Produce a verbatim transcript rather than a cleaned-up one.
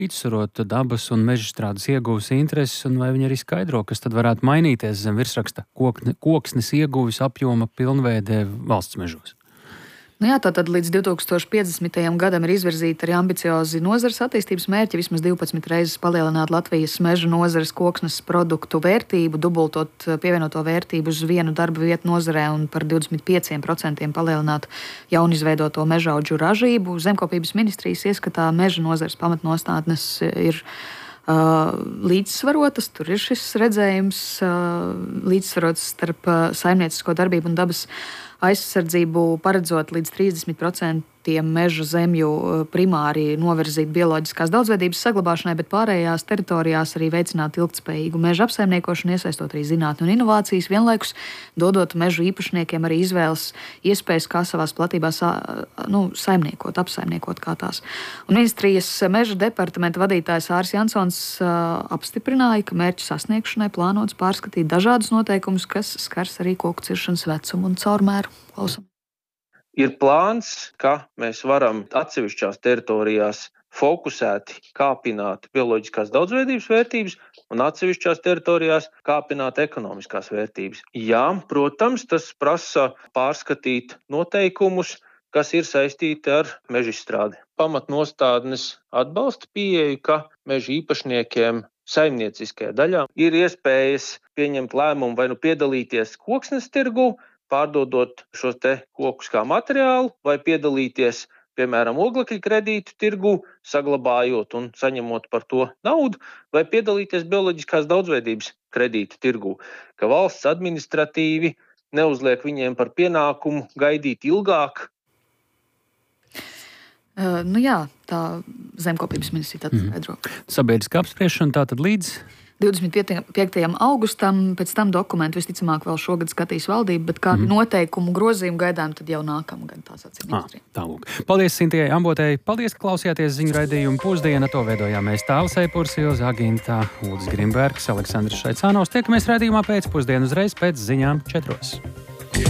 līdzsvarot dabas un mežstrādes ieguves intereses, un vai viņi arī skaidro, kas tad varētu mainīties zem virsraksta kokne, koksnes ieguves apjoma pilnveidē valsts mežos? Nu jā, tātad līdz divi tūkstoši piecdesmitajam gadam ir izvirzīti arī ambiciozi nozares attīstības mērķi, vismaz divpadsmit reizes palielināt Latvijas meža nozares koksnes produktu vērtību, dubultot pievienoto vērtību uz vienu darba vietu nozarē un par divdesmit pieciem procentiem palielināt jaunizveidoto mežaudžu ražību. Zemkopības ministrijas ieskatā meža nozares pamatnostādnes ir Uh, līdzsvarotas, tur ir šis redzējums uh, līdzsvarots starp uh, saimniecisko darbību un dabas aizsardzību, paredzot līdz trīsdesmit procentiem meža zemju primāri novirzīt bioloģiskās daudzveidības saglabāšanai, bet pārējās teritorijās arī veicināt ilgtspējīgu meža apsaimniekošanu, iesaistot arī zinātni un inovācijas, vienlaikus dodot mežu īpašniekiem arī izvēles iespējas, kā savās platībās nu, saimniekot, apsaimniekot kā tās. Un ministrijas meža departamenta vadītājs Āris Jansons uh, apstiprināja, ka mērķu sasniegšanai plānots pārskatīt dažādus noteikumus, kas skars arī koku ciršanas vecumu un caurmēru. Klausam. Ir plāns, ka mēs varam atsevišķās teritorijās fokusēti kāpināt bioloģiskās daudzveidības vērtības un atsevišķās teritorijās kāpināt ekonomiskās vērtības. Jā, protams, tas prasa pārskatīt noteikumus, kas ir saistīti ar mežizstrādi. Pamatnostādnes atbalsta pieeju, ka meža īpašniekiem saimnieciskajā daļā ir iespējas pieņemt lēmumu vai nu piedalīties koksnes tirgu, pārdodot šos te kokus kā materiālu, vai piedalīties, piemēram, oglekļa kredītu tirgu, saglabājot un saņemot par to naudu, vai piedalīties bioloģiskās daudzveidības kredītu tirgu, ka valsts administratīvi neuzliek viņiem par pienākumu gaidīt ilgāk. Uh, nu jā, tā zemkopības ministrija tad skaidro. Mm. Sabiedriskā apspriešana tātad līdz divdesmit piektajam augustam, pēc tam dokumentu visticamāk vēl šogad skatīs valdība, bet kādu mm. noteikumu grozījumu gaidām tad jau nākamgad, tā sacīja ministrija. Ah, tā lūk. Paldies Sintijai Ambotei, paldies, ka klausījāties ziņu raidījumu Pusdiena, to veidojām mēs Tāls Eipurs, Ilze Agīntā, Uldis Grimbergs, Aleksandrs Šaicānovs. Tiekamies raidījumā pēc pusdienu uzreiz pēc ziņām četros.